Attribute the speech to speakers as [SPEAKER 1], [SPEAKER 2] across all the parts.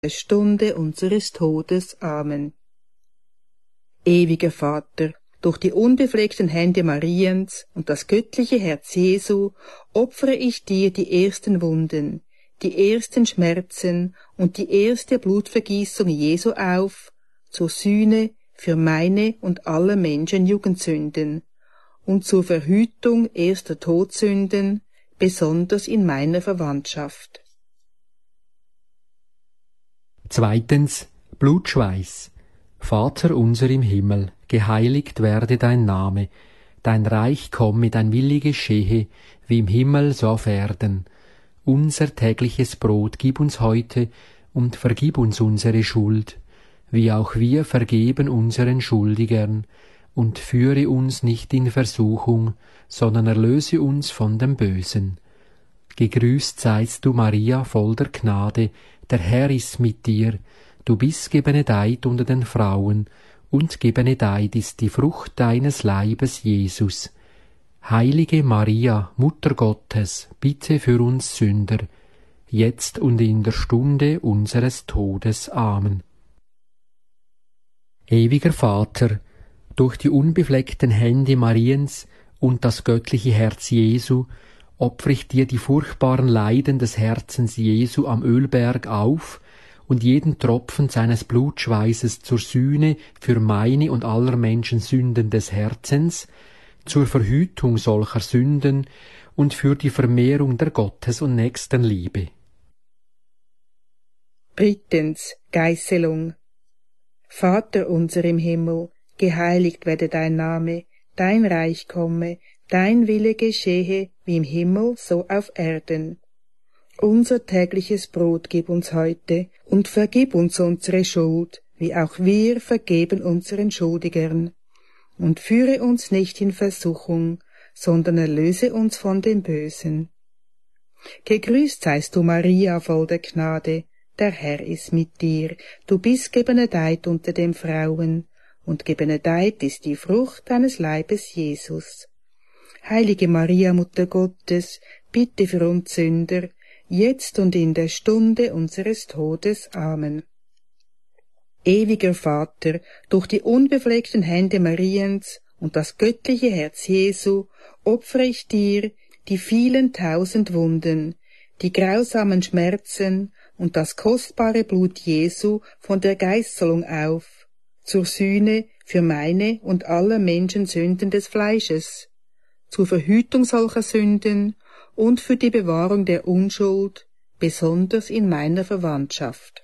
[SPEAKER 1] der Stunde unseres Todes. Amen. Ewiger Vater, durch die unbefleckten Hände Mariens und das göttliche Herz Jesu opfere ich dir die ersten Wunden, die ersten Schmerzen und die erste Blutvergießung Jesu auf, zur Sühne für meine und aller Menschen Jugendsünden und zur Verhütung erster Todsünden, besonders in meiner Verwandtschaft.
[SPEAKER 2] Zweitens, Blutschweiß. Vater unser im Himmel, geheiligt werde dein Name, dein Reich komme, dein Wille geschehe, wie im Himmel so auf Erden. Unser tägliches Brot gib uns heute und vergib uns unsere Schuld, wie auch wir vergeben unseren Schuldigern, und führe uns nicht in Versuchung, sondern erlöse uns von dem Bösen. Gegrüßt seist du, Maria, voll der Gnade, der Herr ist mit dir, du bist gebenedeit unter den Frauen, und gebenedeit ist die Frucht deines Leibes, Jesus. Heilige Maria, Mutter Gottes, bitte für uns Sünder, jetzt und in der Stunde unseres Todes. Amen. Ewiger Vater, durch die unbefleckten Hände Mariens und das göttliche Herz Jesu opfere ich dir die furchtbaren Leiden des Herzens Jesu am Ölberg auf und jeden Tropfen seines Blutschweißes zur Sühne für meine und aller Menschen Sünden des Herzens, zur Verhütung solcher Sünden und für die Vermehrung der Gottes- und Nächstenliebe.
[SPEAKER 1] Drittens, Geißelung. Vater unser im Himmel, geheiligt werde dein Name, dein Reich komme, dein Wille geschehe, wie im Himmel, so auf Erden. Unser tägliches Brot gib uns heute und vergib uns unsere Schuld, wie auch wir vergeben unseren Schuldigern. Und führe uns nicht in Versuchung, sondern erlöse uns von dem Bösen. Gegrüßt seist du, Maria, voll der Gnade, der Herr ist mit dir, du bist gebenedeit unter den Frauen, und gebenedeit ist die Frucht deines Leibes, Jesus. Heilige Maria, Mutter Gottes, bitte für uns Sünder, jetzt und in der Stunde unseres Todes. Amen. Ewiger Vater, durch die unbefleckten Hände Mariens und das göttliche Herz Jesu opfere ich dir die vielen 1000 Wunden, die grausamen Schmerzen und das kostbare Blut Jesu von der Geißelung auf, zur Sühne für meine und aller Menschen Sünden des Fleisches, zur Verhütung solcher Sünden und für die Bewahrung der Unschuld, besonders in meiner Verwandtschaft.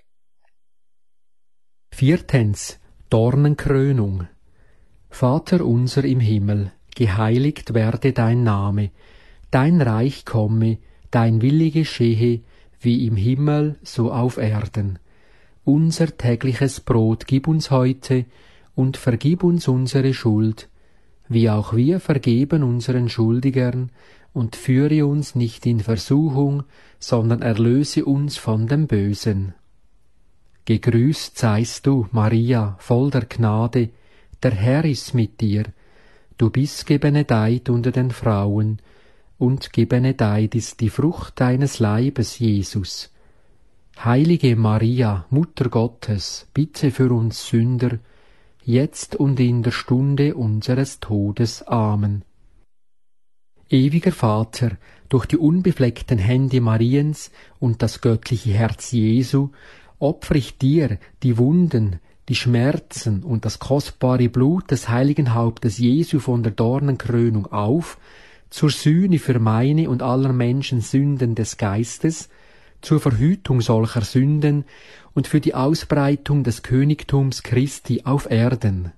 [SPEAKER 2] Viertens, Dornenkrönung. Vater unser im Himmel, geheiligt werde dein Name, dein Reich komme, dein Wille geschehe, wie im Himmel, so auf Erden. Unser tägliches Brot gib uns heute und vergib uns unsere Schuld, wie auch wir vergeben unseren Schuldigern, und führe uns nicht in Versuchung, sondern erlöse uns von dem Bösen. Gegrüßt seist du, Maria, voll der Gnade, der Herr ist mit dir, du bist gebenedeit unter den Frauen, und gebenedeit ist die Frucht deines Leibes, Jesus. Heilige Maria, Mutter Gottes, bitte für uns Sünder, jetzt und in der Stunde unseres Todes. Amen. Ewiger Vater, durch die unbefleckten Hände Mariens und das göttliche Herz Jesu opfere ich dir die Wunden, die Schmerzen und das kostbare Blut des heiligen Hauptes Jesu von der Dornenkrönung auf, zur Sühne für meine und aller Menschen Sünden des Geistes, zur Verhütung solcher Sünden und für die Ausbreitung des Königtums Christi auf Erden.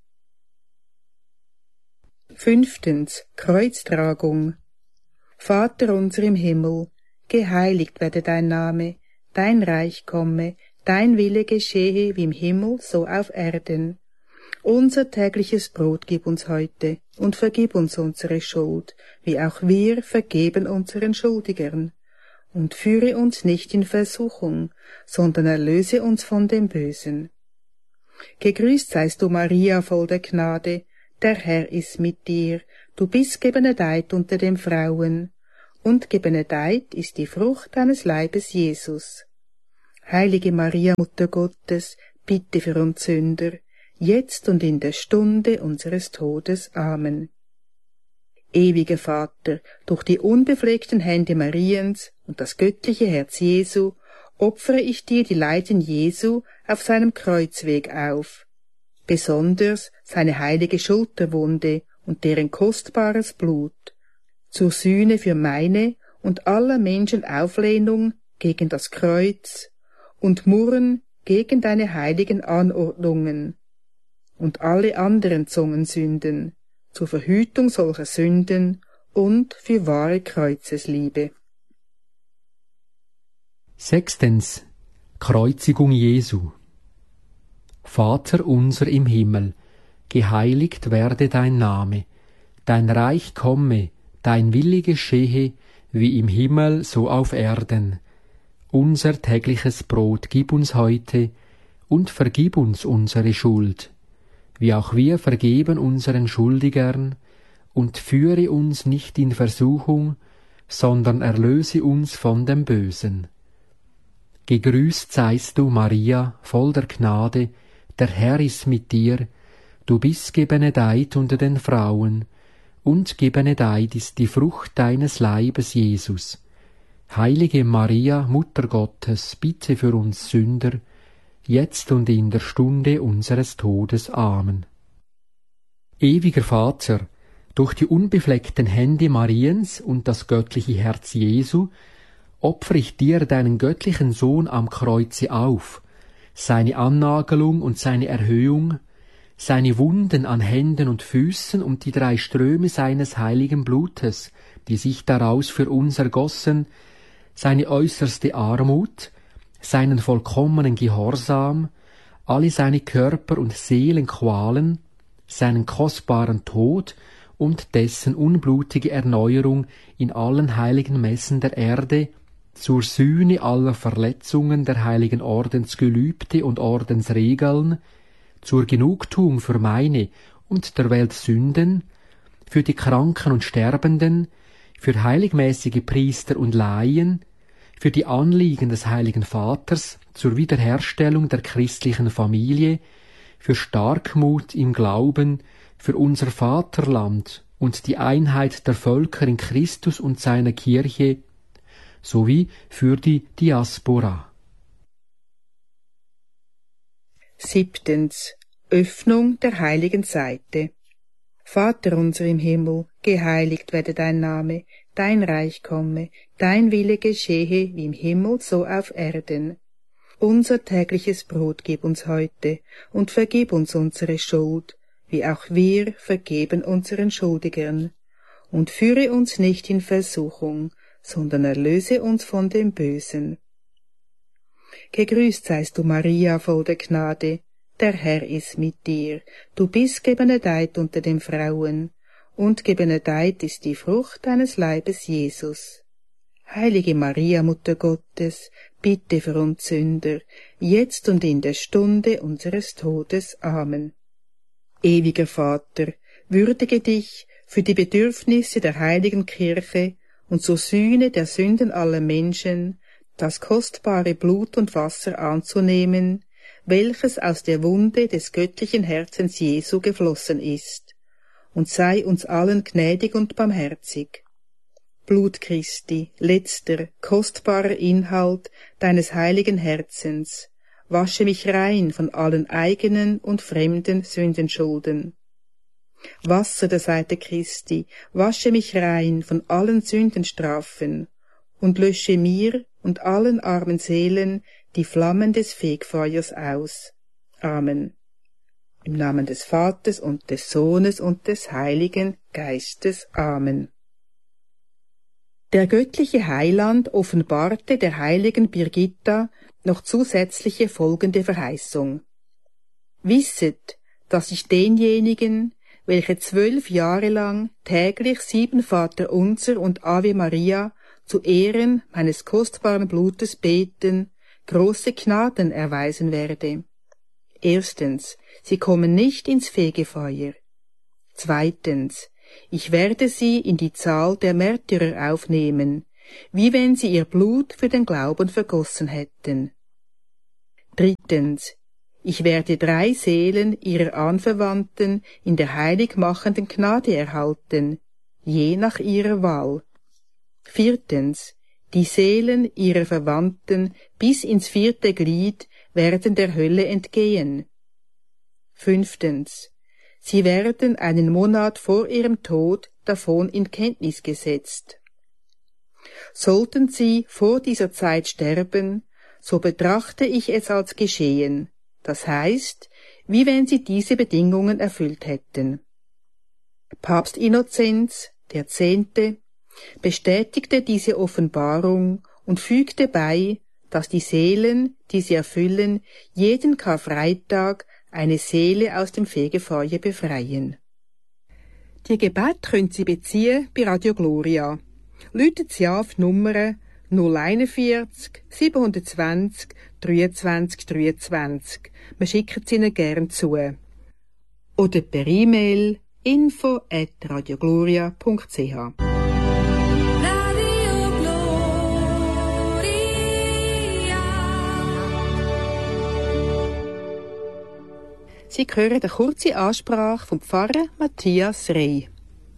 [SPEAKER 1] Fünftens, Kreuztragung. Vater unser im Himmel, geheiligt werde dein Name, dein Reich komme, dein Wille geschehe, wie im Himmel, so auf Erden. Unser tägliches Brot gib uns heute und vergib uns unsere Schuld, wie auch wir vergeben unseren Schuldigern. Und führe uns nicht in Versuchung, sondern erlöse uns von dem Bösen. Gegrüßt seist du, Maria, voll der Gnade, der Herr ist mit dir, du bist gebenedeit unter den Frauen, und gebenedeit ist die Frucht deines Leibes, Jesus. Heilige Maria, Mutter Gottes, bitte für uns Sünder, jetzt und in der Stunde unseres Todes. Amen. Ewiger Vater, durch die unbefleckten Hände Mariens und das göttliche Herz Jesu opfere ich dir die Leiden Jesu auf seinem Kreuzweg auf, besonders seine heilige Schulterwunde und deren kostbares Blut, zur Sühne für meine und aller Menschen Auflehnung gegen das Kreuz und Murren gegen deine heiligen Anordnungen und alle anderen Zungensünden, zur Verhütung solcher Sünden und für wahre Kreuzesliebe.
[SPEAKER 2] 6. Kreuzigung Jesu. Vater unser im Himmel, geheiligt werde dein Name, dein Reich komme, dein Wille geschehe, wie im Himmel so auf Erden. Unser tägliches Brot gib uns heute und vergib uns unsere Schuld, wie auch wir vergeben unseren Schuldigern, und führe uns nicht in Versuchung, sondern erlöse uns von dem Bösen. Gegrüßt seist du, Maria, voll der Gnade, der Herr ist mit dir, du bist gebenedeit unter den Frauen, und gebenedeit ist die Frucht deines Leibes, Jesus. Heilige Maria, Mutter Gottes, bitte für uns Sünder, jetzt und in der Stunde unseres Todes. Amen. Ewiger Vater, durch die unbefleckten Hände Mariens und das göttliche Herz Jesu opfere ich dir deinen göttlichen Sohn am Kreuze auf, seine Annagelung und seine Erhöhung, seine Wunden an Händen und Füßen und die 3 Ströme seines heiligen Blutes, die sich daraus für uns ergossen, seine äußerste Armut, seinen vollkommenen Gehorsam, alle seine Körper- und Seelenqualen, seinen kostbaren Tod und dessen unblutige Erneuerung in allen heiligen Messen der Erde, zur Sühne aller Verletzungen der heiligen Ordensgelübde und Ordensregeln, zur Genugtuung für meine und der Welt Sünden, für die Kranken und Sterbenden, für heiligmäßige Priester und Laien, für die Anliegen des Heiligen Vaters, zur Wiederherstellung der christlichen Familie, für Starkmut im Glauben, für unser Vaterland und die Einheit der Völker in Christus und seiner Kirche, sowie für die Diaspora.
[SPEAKER 1] 7. Öffnung der heiligen Seite. Vater unser im Himmel, geheiligt werde dein Name, dein Reich komme, dein Wille geschehe, wie im Himmel so auf Erden. Unser tägliches Brot gib uns heute und vergib uns unsere Schuld, wie auch wir vergeben unseren Schuldigern. Und führe uns nicht in Versuchung, sondern erlöse uns von dem Bösen. Gegrüßt seist du, Maria, voll der Gnade, der Herr ist mit dir, du bist gebenedeit unter den Frauen, und gebenedeit ist die Frucht deines Leibes, Jesus. Heilige Maria, Mutter Gottes, bitte für uns Sünder, jetzt und in der Stunde unseres Todes. Amen. Ewiger Vater, würdige dich für die Bedürfnisse der heiligen Kirche und zur Sühne der Sünden aller Menschen, das kostbare Blut und Wasser anzunehmen, welches aus der Wunde des göttlichen Herzens Jesu geflossen ist, und sei uns allen gnädig und barmherzig. Blut Christi, letzter, kostbarer Inhalt deines heiligen Herzens, wasche mich rein von allen eigenen und fremden Sündenschulden. Wasser der Seite Christi, wasche mich rein von allen Sündenstrafen und lösche mir und allen armen Seelen die Flammen des Fegfeuers aus. Amen. Im Namen des Vaters und des Sohnes und des Heiligen Geistes. Amen. Der göttliche Heiland offenbarte der heiligen Birgitta noch zusätzliche folgende Verheißung. Wisset, dass ich denjenigen, welche 12 Jahre lang täglich 7 Vaterunser und Ave Maria zu Ehren meines kostbaren Blutes beten, große Gnaden erweisen werde. Erstens, sie kommen nicht ins Fegefeuer. Zweitens, ich werde sie in die Zahl der Märtyrer aufnehmen, wie wenn sie ihr Blut für den Glauben vergossen hätten. Drittens. Ich werde 3 Seelen ihrer Anverwandten in der heiligmachenden Gnade erhalten, je nach ihrer Wahl. Viertens. Die Seelen ihrer Verwandten bis ins 4. Glied werden der Hölle entgehen. Fünftens. Sie werden einen Monat vor ihrem Tod davon in Kenntnis gesetzt. Sollten sie vor dieser Zeit sterben, so betrachte ich es als geschehen, das heißt, wie wenn sie diese Bedingungen erfüllt hätten. Papst Innozenz X. bestätigte diese Offenbarung und fügte bei, dass die Seelen, die sie erfüllen, jeden Karfreitag eine Seele aus dem Fegefeuer befreien. Die Gebete können Sie beziehen bei Radio Gloria. Läutet Sie auf die Nummer 041 720 23 23. Wir schicken sie Ihnen gern zu. Oder per E-Mail info@radiogloria.ch. Sie hören eine kurze Ansprache vom Pfarrer Matthias Rey.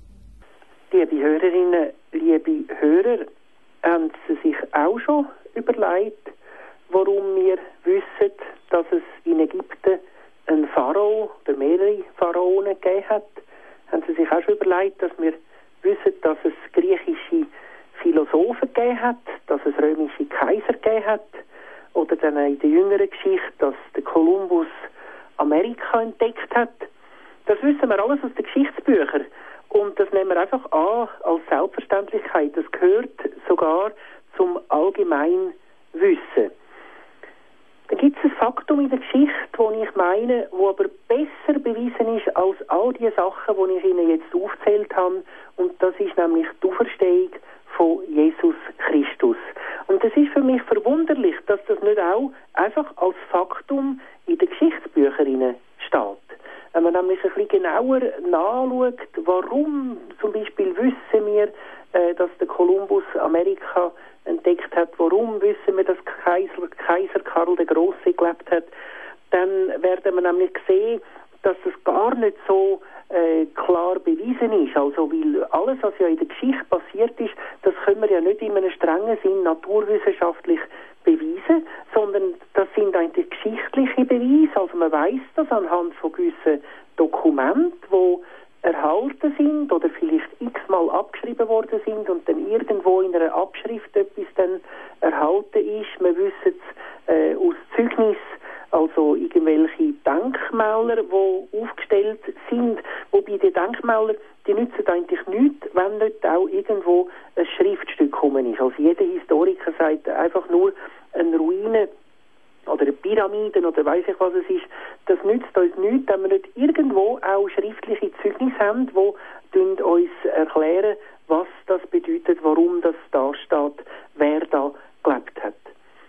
[SPEAKER 3] Liebe Hörerinnen, liebe Hörer, haben Sie sich auch schon überlegt, warum wir wissen, dass es in Ägypten einen Pharao oder mehrere Pharaonen gegeben hat? Haben Sie sich auch schon überlegt, dass wir wissen, dass es griechische Philosophen gegeben hat, dass es römische Kaiser gegeben hat, oder dann in der jüngeren Geschichte, dass der Kolumbus Amerika entdeckt hat? Das wissen wir alles aus den Geschichtsbüchern. Und das nehmen wir einfach an als Selbstverständlichkeit. Das gehört sogar zum allgemeinen Wissen. Dann gibt es ein Faktum in der Geschichte, das ich meine, wo aber besser bewiesen ist als all die Sachen, die ich Ihnen jetzt aufgezählt habe. Und das ist nämlich die Auferstehung von Jesus Christus. Und es ist für mich verwunderlich, dass das nicht auch einfach als Faktum in den Geschichtsbüchern steht. Wenn man nämlich ein bisschen genauer nachschaut, warum zum Beispiel wissen wir, dass der Kolumbus Amerika entdeckt hat, warum wissen wir, dass Kaiser Karl der Große gelebt hat, dann werden wir nämlich sehen, dass das gar nicht so klar bewiesen ist. Also, weil alles, was ja in der Geschichte passiert ist, das können wir ja nicht in einem strengen Sinn naturwissenschaftlich beweisen, sondern das sind eigentlich geschichtliche Beweise. Also man weiss das anhand von gewissen Dokumenten, die erhalten sind oder vielleicht x-mal abgeschrieben worden sind und dann irgendwo in einer Abschrift etwas dann erhalten ist. Wir wissen es aus Zeugnis, also irgendwelche Denkmäler, die aufgestellt sind, wobei die Denkmäler, die nützen eigentlich nichts, wenn nicht auch irgendwo ein Schriftstück gekommen ist. Also jeder Historiker sagt einfach nur, eine Ruine oder eine Pyramide oder weiss ich was es ist, das nützt uns nichts, wenn wir nicht irgendwo auch schriftliche Zeugnisse haben, die uns erklären, was das bedeutet, warum das da steht, wer da gelebt hat.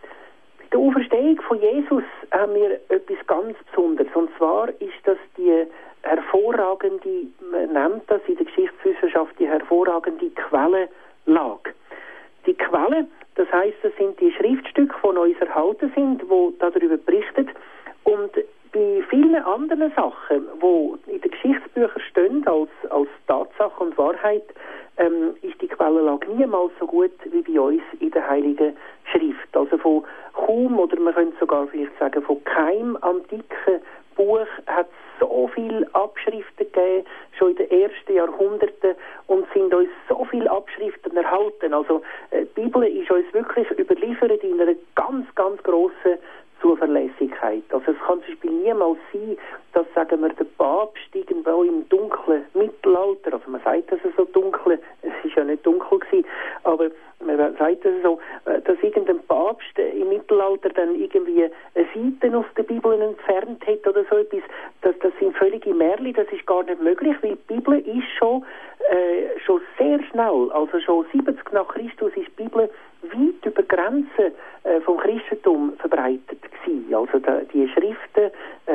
[SPEAKER 3] Bei der Auferstehung von Jesus haben wir etwas ganz Besonderes. Und zwar ist das die hervorragende, man nennt das in der Geschichtswissenschaft die hervorragende Quellenlage. Die Quelle, das heisst, das sind die Schriftstücke, die uns erhalten sind, die darüber berichten. Und bei vielen anderen Sachen, die in den Geschichtsbüchern stehen als Tatsache und Wahrheit, ist die Quellenlage niemals so gut wie bei uns in der Heiligen Schrift. Also von kaum, oder man könnte sogar vielleicht sagen, von keinem antiken Buch hat es so viele Abschriften gegeben, schon in den ersten Jahrhunderten, und sind uns so viele Abschriften erhalten. Also die Bibel ist uns wirklich überliefert in einer ganz, ganz grossen Zuverlässigkeit. Also es kann zum Beispiel niemals sein, dass, sagen wir, der Papst irgendwo im dunklen Mittelalter, also man sagt, dass es so dunkel, es ist ja nicht dunkel gewesen, aber man sagt das so, dass irgendein Papst im Mittelalter dann irgendwie eine Seite aus der Bibel entfernt hat oder so etwas, das sind völlige Märchen, das ist gar nicht möglich, weil die Bibel ist schon sehr schnell, also schon 70 nach Christus ist die Bibel weit über Grenzen vom Christentum verbreitet gewesen. gewesen. Also die Schriften,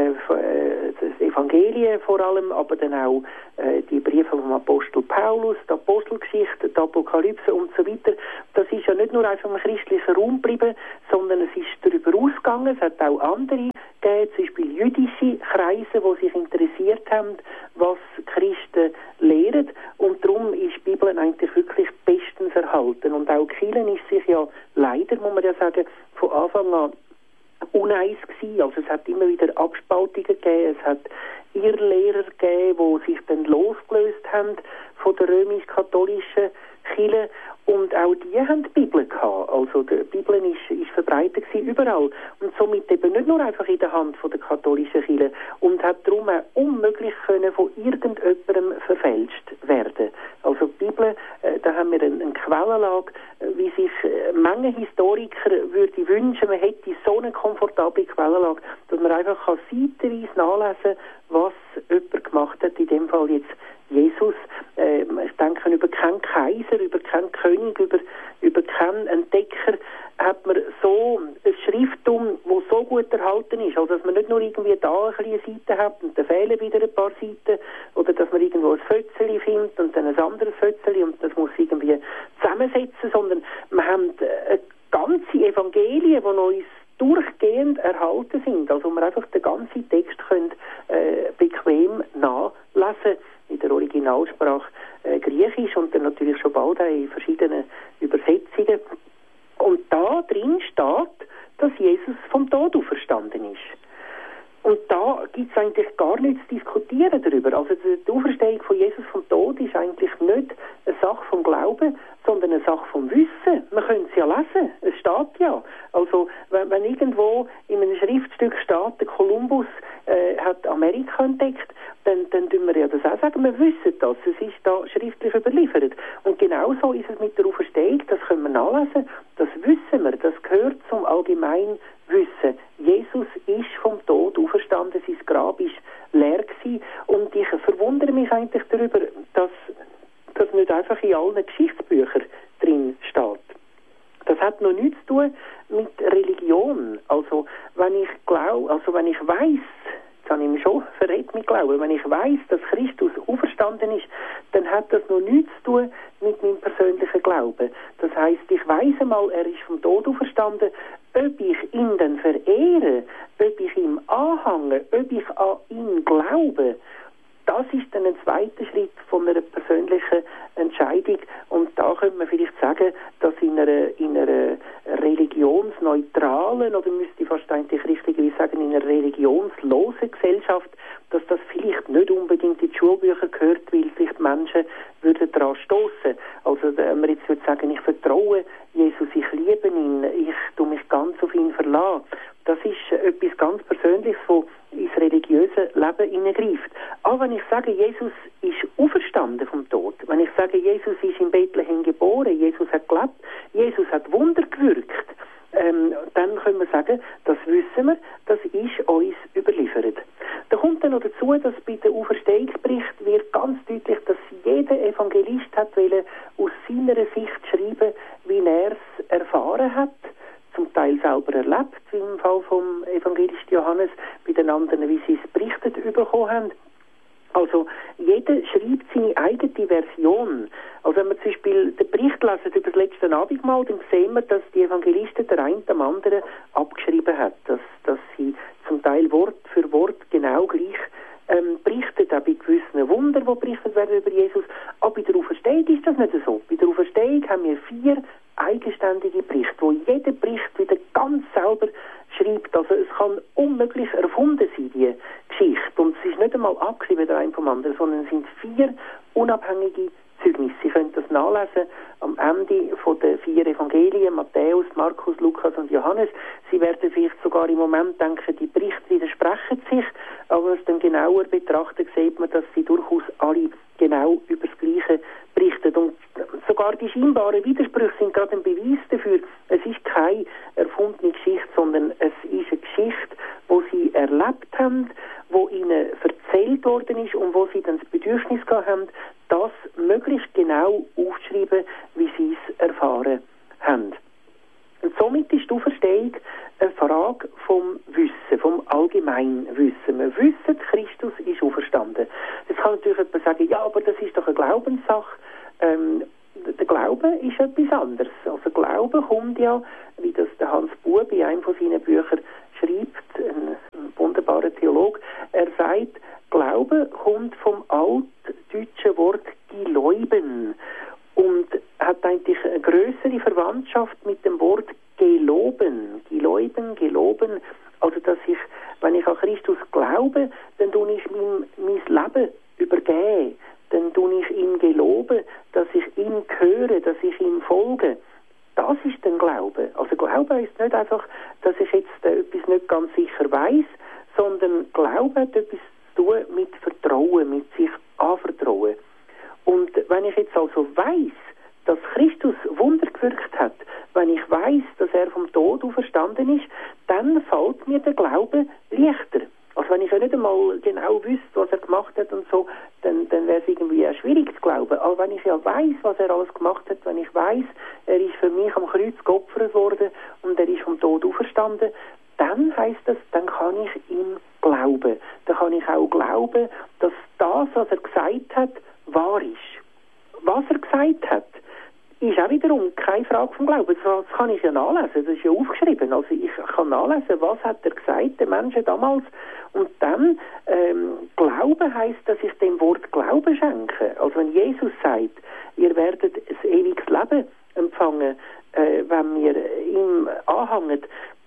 [SPEAKER 3] das Evangelien vor allem, aber dann auch die Briefe vom Apostel Paulus, die Apostelgeschichte, die Apokalypse und so weiter. Das ist ja nicht nur einfach im christlichen Raum geblieben, sondern es ist darüber ausgegangen. Es hat auch andere gegeben, zum Beispiel jüdische Kreise, die sich interessiert haben, was Christen lehren. Und darum ist die Bibel eigentlich wirklich bestens erhalten. Und auch die Kirche ist sich ja leider, muss man ja sagen, von Anfang an uneins gewesen. Also es hat immer wieder Abspaltungen gegeben. Es hat Irrlehrer gegeben, die sich dann losgelöst haben von der römisch-katholischen Kirche. Und auch die haben die Bibel gehabt. Also die Bibel ist verbreitet gewesen, überall. Und somit eben nicht nur einfach in der Hand von der katholischen Kirche. Und hat darum auch unmöglich können von irgendjemandem verfälscht werden. Also die Bibel, da haben wir eine Quellenlage, wie sich manche Historiker würde wünschen, man hätte so eine komfortable Quellenlage, dass man einfach seitenweise nachlesen kann, was jemand gemacht hat, in dem Fall jetzt Jesus. Ich denke, über keinen Kaiser, über keinen König, über keinen Entdecker hat man so ein Schrifttum, das so gut erhalten ist. Also, dass man nicht nur irgendwie da eine Seite hat und dann fehlen wieder ein paar Seiten, oder dass man irgendwo ein Fötzeli findet und dann ein anderes Fötzeli und das muss irgendwie zusammensetzen, sondern wir haben ganze Evangelien, die uns durchgehend erhalten sind. Also, wir einfach den ganzen Text können, bequem nachlesen in der Originalsprache Griechisch und dann natürlich schon bald auch in verschiedenen Übersetzungen. Und da drin steht, dass Jesus vom Tod auferstanden ist. Und da gibt es eigentlich gar nichts zu diskutieren darüber. Also die Auferstehung von Jesus vom Tod ist eigentlich nicht eine Sache vom Glauben, sondern eine Sache vom Wissen. Man könnte es ja lesen, es steht ja. Also wenn irgendwo in einem Schriftstück steht, der Kolumbus hat Amerika entdeckt, dann tun wir ja das auch sagen, wir wissen das, es ist da schriftlich überliefert. Und genauso ist es mit der Auferstehung, das können wir nachlesen, das wissen wir, das gehört zum allgemeinen Wissen. Jesus ist vom Tod auferstanden, sein Grab ist leer gewesen. Und ich verwundere mich eigentlich darüber, dass das nicht einfach in allen Geschichtsbüchern drin steht. Das hat noch nichts zu tun mit Religion. Also wenn ich weiss, jetzt habe ich mich schon verrät mit Glauben, wenn ich weiss, dass Christus auferstanden ist, dann hat das noch nichts zu tun mit meinem persönlichen Glauben. Das heisst, ich weiss einmal, er ist vom Tod auferstanden, ob ich ihn dann verehre, ob ich ihm anhange, ob ich an ihn glaube, das ist dann ein zweiter Schritt von einer persönlichen Entscheidung. Und da könnte man vielleicht sagen, dass in einer religionsneutralen, oder müsste ich fast eigentlich richtigerweise sagen, in einer religionslosen Gesellschaft, dass das vielleicht nicht unbedingt in die Schulbücher gehört, weil sich die Menschen würden daran stoßen. Also wenn man jetzt würde sagen, ich vertraue Jesus, ich liebe ihn, ich tue mich ganz auf ihn verlassen. Das ist etwas ganz Persönliches, das ins religiöse Leben hineingreift. Aber wenn ich sage, Jesus ist auferstanden vom Tod, wenn ich sage, Jesus ist in Bethlehem geboren, Jesus hat gelebt, Jesus hat Wunder gewirkt, dann können wir sagen, das wissen wir, das ist uns überliefert. Da kommt dann noch dazu, dass bei dem Auferstehungsbericht wird ganz deutlich, dass jeder Evangelist hat wollen, aus seiner Sicht schreiben, wie er es erfahren hat, zum Teil selber erlebt, wie im Fall vom Evangelisten Johannes, bei den anderen, wie sie es berichtet bekommen haben. Also jeder schreibt seine eigene Version. Also wenn wir zum Beispiel den Bericht lesen über das letzte Abendmahl, dann sehen wir, dass die Evangelisten der eine dem anderen abgeschrieben hat, dass sie zum Teil Wort für Wort genau gleich berichtet, auch bei gewissen Wundern, die berichtet werden über Jesus. Aber bei der Auferstehung ist das nicht so. Bei der Auferstehung haben wir 4 eigenständige Berichte, wo jeder Bericht wieder ganz selber schreibt. Also es kann unmöglich erfunden sein, die Geschichte. Und es ist nicht einmal abgeschrieben, der eine vom anderen, sondern es sind 4 unabhängige Zeugnisse. Sie können das nachlesen am Ende von den 4 Evangelien, Matthäus, Markus, Lukas und Johannes. Sie werden vielleicht sogar im Moment denken, die Berichte widersprechen sich, aber wenn man es dann genauer betrachtet, sieht man, dass sie durchaus alle genau über das Gleiche berichten. Und sogar die scheinbaren Widersprüche sind gerade ein Beweis dafür, es ist keine erfundene Geschichte, sondern es ist eine Geschichte, die sie erlebt haben, wo ihnen erzählt worden ist und wo sie dann das Bedürfnis gehabt haben, das möglichst genau aufzuschreiben, wie sie es erfahren haben. Und somit ist die Auferstehung eine Frage vom Wissen. allgemein wissen. Wir wissen, Christus ist auferstanden. Jetzt kann natürlich jemand sagen, ja, aber das ist doch eine Glaubenssache. Der Glaube ist etwas anderes. Also Glaube kommt ja, wie das der Hans Bueb in einem von seinen Büchern schreibt, ein wunderbarer Theologe, er sagt, Glaube kommt vom altdeutschen Wort geläuben und hat eigentlich eine größere Verwandtschaft mit dem Wort geloben. Geloben. Also, dass ich, wenn ich an Christus glaube, dann tue ich ihm mein Leben übergeben. Dann tue ich ihm geloben, dass ich ihm gehöre, dass ich ihm folge. Das ist dann Glaube. Also Glaube ist nicht einfach, dass ich jetzt etwas nicht ganz sicher weiß, sondern Glaube hat etwas zu tun mit Vertrauen, mit sich anvertrauen. Und wenn ich jetzt also weiss, dass Christus Wunder gewirkt hat, wenn ich weiss, dass er vom Tod auferstanden ist, dann fällt mir der Glaube leichter. Also wenn ich ja nicht einmal genau wüsste, was er gemacht hat und so, dann wäre es irgendwie schwierig zu glauben. Aber wenn ich ja weiss, was er alles gemacht hat, wenn ich weiss, er ist für mich am Kreuz geopfert worden und er ist vom Tod auferstanden, dann heisst das, dann kann ich ihm glauben. Dann kann ich auch glauben, dass das, was er gesagt hat, wahr ist. Was er gesagt hat, ist auch wiederum keine Frage vom Glauben. Das kann ich ja nachlesen, das ist ja aufgeschrieben. Also ich kann nachlesen, was hat er gesagt, der Mensch damals. Und dann Glauben heisst, dass ich dem Wort Glauben schenke. Also wenn Jesus sagt, ihr werdet ein ewiges Leben empfangen, wenn wir ihm anhängen,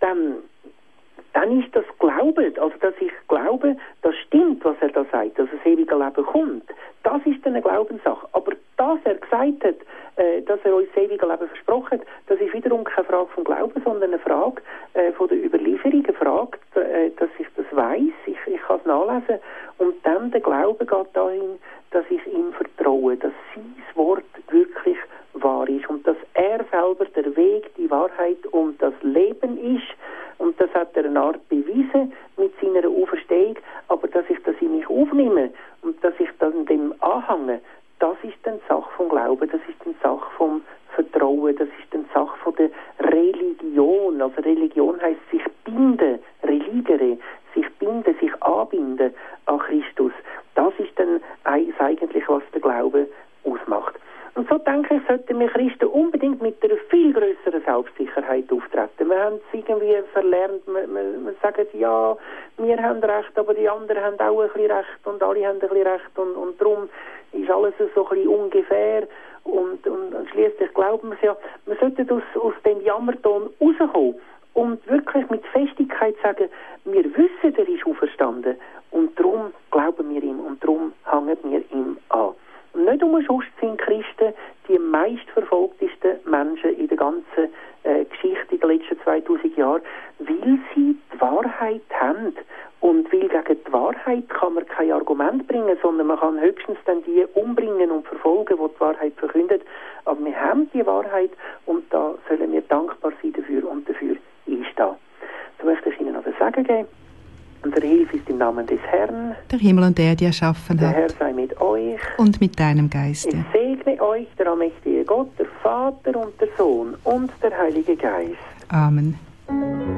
[SPEAKER 3] dann ist das Glauben, also dass ich glaube, das stimmt, was er da sagt, dass das ewige Leben kommt. Das ist eine Glaubenssache. Aber dass er gesagt hat, dass er uns das ewige Leben versprochen hat, das ist wiederum keine Frage vom Glauben, sondern eine Frage von der Überlieferung, eine Frage, dass ich das weiss, ich kann es nachlesen. Und dann der Glaube geht dahin, dass ich ihm vertraue, dass sein Wort wirklich wahr ist und dass er selber der Weg, die Wahrheit und das Leben ist. Und das hat er eine Art bewiesen mit seiner Auferstehung, aber dass ich das in mich aufnehme und dass ich dann dem anhänge, das ist dann Sache vom Glauben, das ist dann Sache vom Vertrauen, das ist dann Sache von der Religion. Also Religion heisst sich binden, religere, sich binden, sich anbinden an Christus. Das ist dann eigentlich, was der Glaube ausmacht. Und so denke ich, sollten wir Christen unbedingt mit einer viel grösseren Selbstsicherheit auftreten. Wir haben es irgendwie verlernt, wir sagen, ja, wir haben Recht, aber die anderen haben auch ein bisschen Recht und alle haben ein bisschen Recht und darum ist alles so ein bisschen ungefähr und schliesslich glauben wir ja, wir sollten aus dem Jammerton rauskommen und wirklich mit Festigkeit sagen, wir wissen, er ist auferstanden und darum glauben wir ihm und darum hängen wir ihm an. Und nicht umsonst sind Christen die meistverfolgtesten Menschen in der ganzen Geschichte in den letzten 2000 Jahren, weil sie die Wahrheit haben. Und weil gegen die Wahrheit kann man kein Argument bringen, sondern man kann höchstens dann die umbringen und verfolgen, die Wahrheit verkündet. Aber wir haben die Wahrheit und da sollen wir dankbar sein dafür und dafür einstehen. So möchte ich Ihnen noch ein Sagen geben. Unsere Hilfe ist im Namen des Herrn,
[SPEAKER 1] der Himmel und Erde erschaffen
[SPEAKER 3] der
[SPEAKER 1] hat.
[SPEAKER 3] Herr sei mit euch.
[SPEAKER 1] Und mit deinem Geiste.
[SPEAKER 3] Ich segne euch, der allmächtige Gott, der Vater und der Sohn und der Heilige Geist.
[SPEAKER 1] Amen.